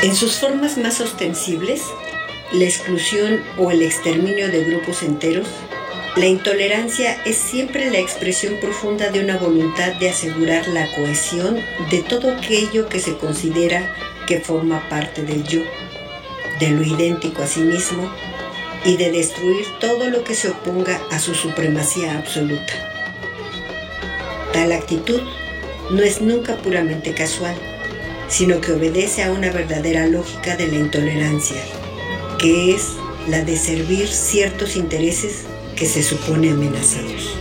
En sus formas más ostensibles, la exclusión o el exterminio de grupos enteros, la intolerancia es siempre la expresión profunda de una voluntad de asegurar la cohesión de todo aquello que se considera que forma parte del yo, de lo idéntico a sí mismo y de destruir todo lo que se oponga a su supremacía absoluta. Tal actitud no es nunca puramente casual, sino que obedece a una verdadera lógica de la intolerancia, que es la de servir ciertos intereses que se supone amenazados.